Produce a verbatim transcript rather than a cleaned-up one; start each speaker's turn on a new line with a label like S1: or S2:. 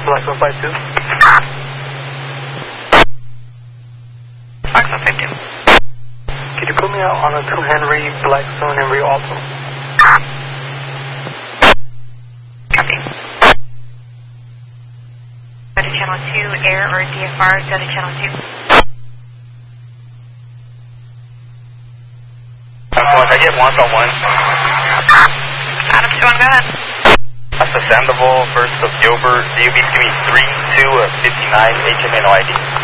S1: Black one five two.
S2: Black one five two.
S1: Could you put me out on a two Henry Blackstone Henry Alto?
S2: Copy. Go to channel two, air or D F R, go to channel two.
S3: I get one on one.
S2: Adam two one, go ahead.
S3: That's the Sandoval, first of Gilbert, D U B to me three two fifty-nine, H M A no I D.